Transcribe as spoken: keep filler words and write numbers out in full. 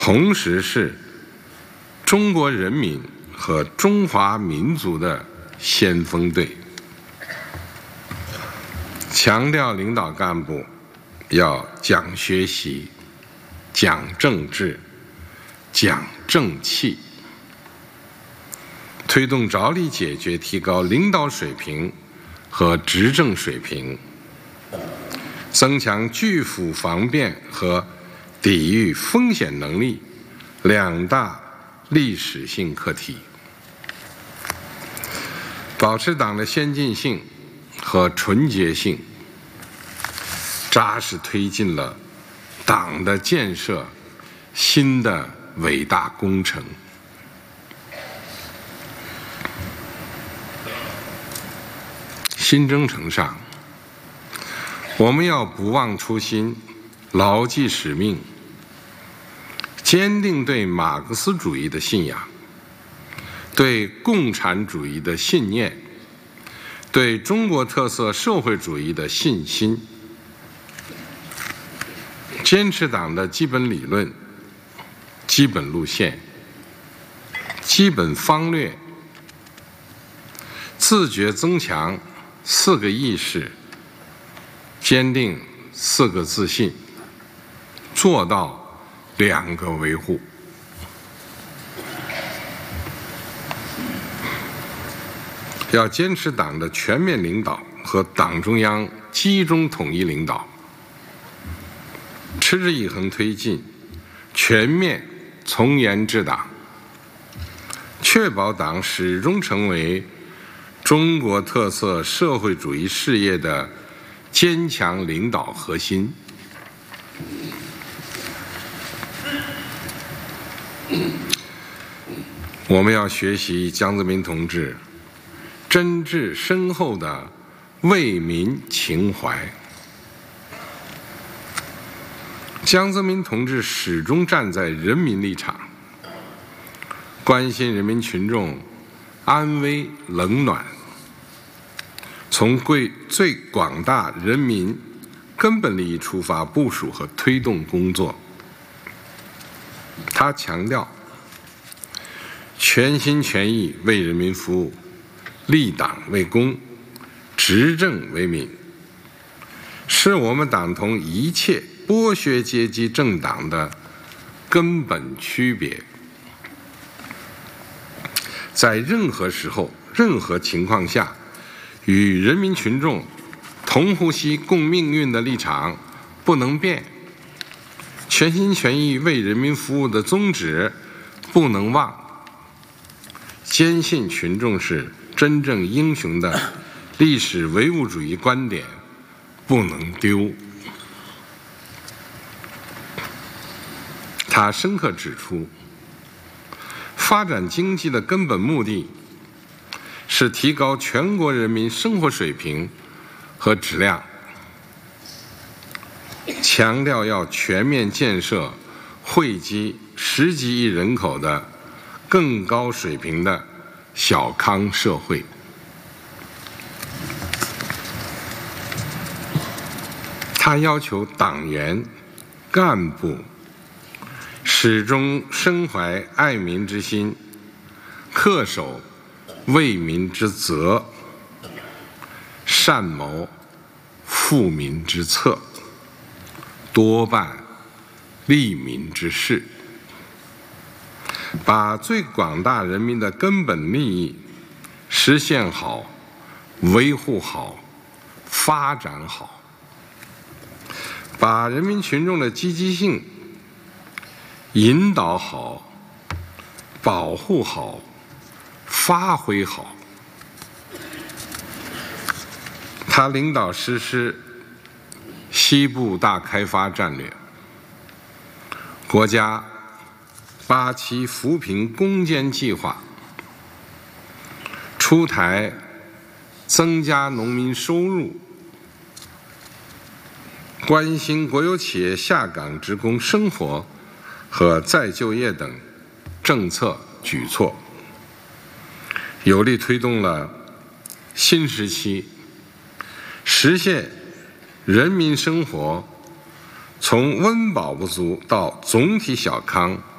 同时是中国人民和中华民族的先锋队。强调领导干部要讲学习、讲政治、讲正气，推动着力解决提高领导水平和执政水平，增强拒腐防变和抵御风险能力两大历史性课题，保持党的先进性和纯洁性，扎实推进了党的建设新的伟大工程。新征程上，我们要不忘初心，牢记使命，坚定对马克思主义的信仰，对共产主义的信念，对中国特色社会主义的信心，坚持党的基本理论、基本路线、基本方略，自觉增强四个意识，坚定四个自信，做到两个维护。要坚持党的全面领导和党中央集中统一领导，持之以恒推进全面从严治党，确保党始终成为中国特色社会主义事业的坚强领导核心。我们要学习江泽民同志真挚深厚的为民情怀。江泽民同志始终站在人民立场，关心人民群众安危冷暖，从最广大人民根本利益出发部署和推动工作。他强调全心全意为人民服务，立党为公，执政为民，是我们党同一切剥削阶级政党的根本区别。在任何时候、任何情况下，与人民群众同呼吸共命运的立场不能变，全心全意为人民服务的宗旨不能忘，坚信群众是真正英雄的历史唯物主义观点不能丢。他深刻指出，发展经济的根本目的是提高全国人民生活水平和质量，强调要全面建设惠及十几亿人口的更高水平的小康社会。他要求党员干部始终身怀爱民之心，恪守为民之责，善谋富民之策，多办利民之事，把最广大人民的根本利益实现好、维护好、发展好，把人民群众的积极性引导好、保护好、发挥好。他领导实施西部大开发战略，国家八期扶贫攻坚计划，出台增加农民收入、关心国有企业下岗职工生活和再就业等政策举措，有力推动了新时期实现人民生活从温饱不足到总体小康